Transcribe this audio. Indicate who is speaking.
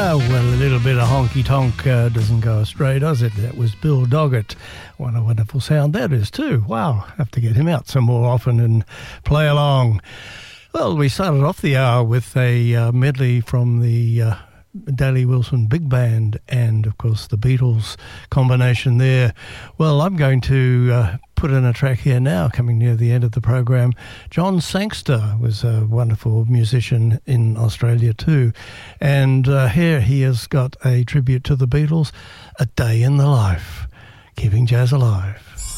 Speaker 1: Well, a little bit of honky-tonk doesn't go astray, does it? That was Bill Doggett. What a wonderful sound that is too. Wow, have to get him out some more often and play along. Well, we started off the hour with a medley from the Daley Wilson Big Band and, of course, the Beatles combination there. Well, I'm going to put in a track here now, coming near the end of the program. John Sangster was a wonderful musician in Australia too. And here he has got a tribute to the Beatles, A Day in the Life, keeping jazz alive.